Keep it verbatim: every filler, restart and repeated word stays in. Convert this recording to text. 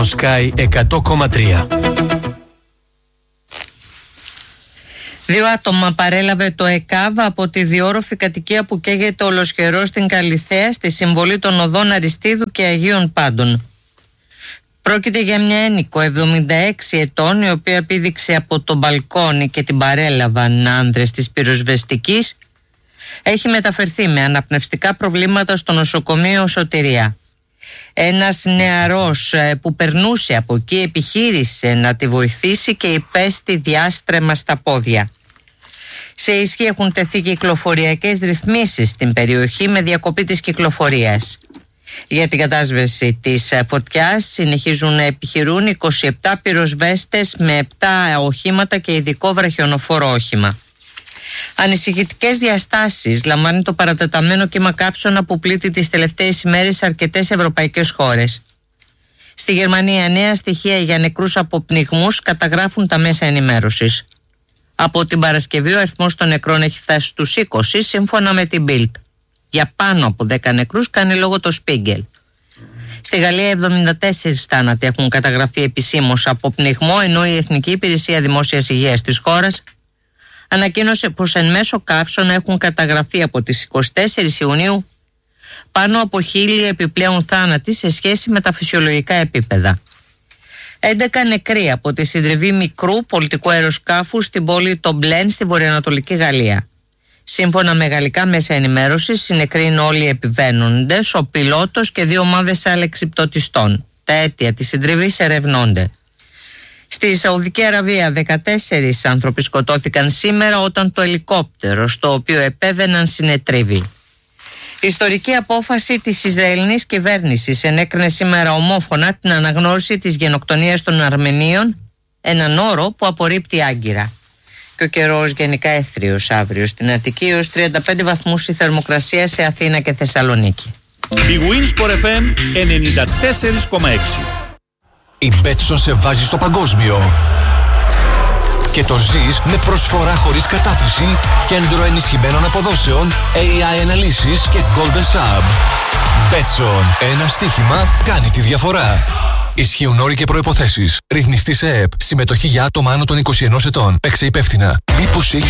Sky εκατό κόμμα τρία. Δύο άτομα παρέλαβε το ΕΚΑΒ από τη διόρροφη κατοικία που καίγεται ολοσχερό στην Καλιθέα, στη συμβολή των οδών Αριστείδου και Αγίων Πάντων. Πρόκειται για μια ένικο εβδομήντα έξι ετών, η οποία επίδειξε από το μπαλκόνι και την παρέλαβαν άνδρες της πυροσβεστικής. Έχει μεταφερθεί με αναπνευστικά προβλήματα στο νοσοκομείο Σωτηρία. Ένας νεαρός που περνούσε από εκεί επιχείρησε να τη βοηθήσει και υπέστη διάστρεμα στα πόδια. Σε ισχύ έχουν τεθεί κυκλοφοριακές ρυθμίσεις στην περιοχή με διακοπή της κυκλοφορίας. Για την κατάσβεση της φωτιάς συνεχίζουν να επιχειρούν είκοσι επτά πυροσβέστες με επτά οχήματα και ειδικό βραχιονοφόρο όχημα. Ανησυχητικές διαστάσεις λαμβάνει το παρατεταμένο κύμα καύσωνα που πλήττει τις τελευταίες ημέρες σε αρκετές ευρωπαϊκές χώρες. Στη Γερμανία νέα στοιχεία για νεκρούς από πνιγμούς καταγράφουν τα μέσα ενημέρωσης. Από την Παρασκευή ο αριθμός των νεκρών έχει φτάσει στους είκοσι σύμφωνα με την Bild. Για πάνω από δέκα νεκρούς κάνει λόγο το Spiegel. Στη Γαλλία εβδομήντα τέσσερις θάνατοι έχουν καταγραφεί επισήμως από πνιγμό, ενώ η Εθνική Υπηρεσία Δημόσιας Υγείας της χώρας ανακοίνωσε πως εν μέσω καύσωνα έχουν καταγραφεί από τις εικοστή τέταρτη Ιουνίου πάνω από χίλια επιπλέον θάνατοι σε σχέση με τα φυσιολογικά επίπεδα. έντεκα νεκροί από τη συντριβή μικρού πολιτικού αεροσκάφου στην πόλη Τομπλέν στη βορειοανατολική Γαλλία. Σύμφωνα με γαλλικά μέσα ενημέρωσης, οι νεκροί είναι όλοι επιβαίνοντες, ο πιλότος και δύο ομάδες αλεξιπτωτιστών. Τα αίτια της συντριβής ερευνώνται. Στη Σαουδική Αραβία δεκατέσσερις άνθρωποι σκοτώθηκαν σήμερα όταν το ελικόπτερο στο οποίο επέβαιναν συνετρίβει. Ιστορική απόφαση της Ισραηλινής κυβέρνησης ενέκρινε σήμερα ομόφωνα την αναγνώριση της γενοκτονίας των Αρμενίων, έναν όρο που απορρίπτει άγκυρα. Και ο καιρός γενικά έθριος αύριο στην Αττική, έως τριάντα πέντε βαθμούς η θερμοκρασία σε Αθήνα και Θεσσαλονίκη. Η Winsport εφ εμ ενενήντα τέσσερα κόμμα έξι. Η Betson σε βάζει στο παγκόσμιο. Και το ζεις με προσφορά χωρίς κατάθεση, κέντρο ενισχυμένων αποδόσεων, έι άι αναλύσεις και Golden Sub. Betson. Ένα στοίχημα κάνει τη διαφορά. Ισχύουν όροι και προϋποθέσεις. Ρυθμιστή σε ΕΕΠ. Συμμετοχή για άτομα άνω των είκοσι ενός ετών. Παίξε υπεύθυνα. Μήπως έχεις